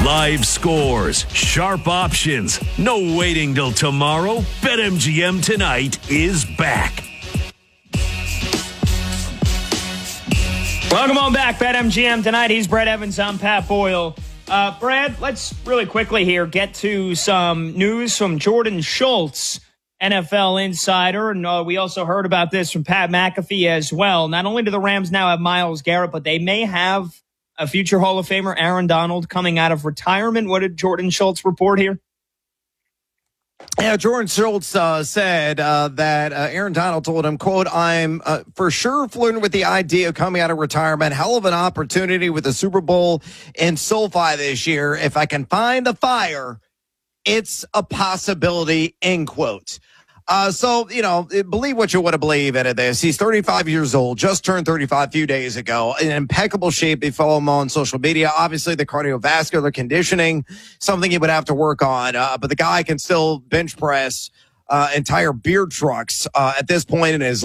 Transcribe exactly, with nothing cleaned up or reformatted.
Live scores, sharp options, no waiting till tomorrow. BetMGM Tonight is back. Welcome on back, BetMGM Tonight. He's Brett Evans. I'm Pat Boyle. Uh, Brad, let's really quickly here get to some news from Jordan Schultz, N F L insider. And uh, we also heard about this from Pat McAfee as well. Not only do the Rams now have Myles Garrett, but they may have a future Hall of Famer, Aaron Donald, coming out of retirement. What did Jordan Schultz report here? Yeah, Jordan Schultz uh, said uh, that uh, Aaron Donald told him, quote, I'm uh, for sure flirting with the idea of coming out of retirement. Hell of an opportunity with the Super Bowl in SoFi this year. If I can find the fire, it's a possibility, end quote. Uh, so, you know, believe what you want to believe in this. He's thirty-five years old, just turned thirty-five a few days ago, in impeccable shape. You follow him on social media. Obviously, the cardiovascular conditioning, something he would have to work on. Uh, but the guy can still bench press uh, entire beer trucks uh, at this point in his